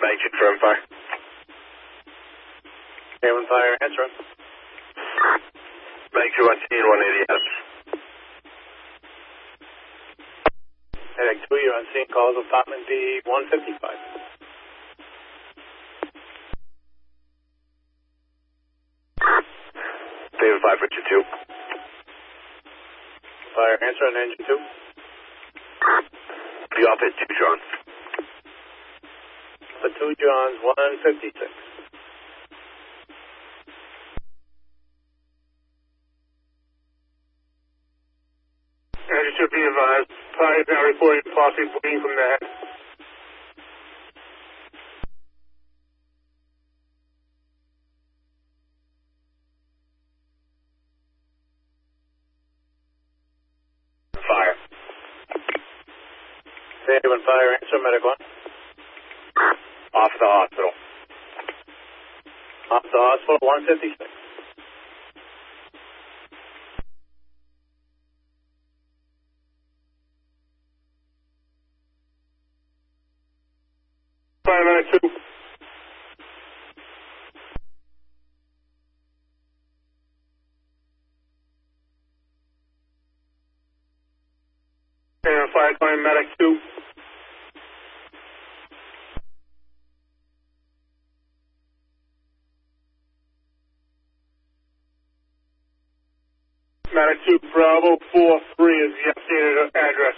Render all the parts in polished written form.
Thank you, Firm Fire. Haven Fire, answer. Thank you, on scene 180S. Medic 2, you're on scene, calls apartment D155. Haven 5 for 2. Fire, answer on engine 2. The off hit 2 John. For 2 Johns, 156. Engine 2 be advised. Fire is now reporting possibly bleeding from the head. Fire. Haven Fire, answer, medic 1. Off the hospital. Off the hospital, 156. Fireman 2. And fire calling medic 2. Medic 2 Bravo 43 is the updated address.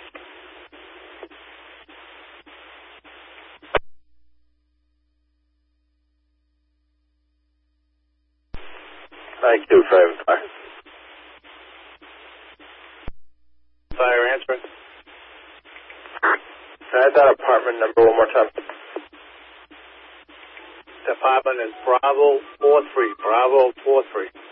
Thank you, Firm Fire. Fire, answer. Can I have that apartment number one more time? The apartment is Bravo 43. Bravo 43.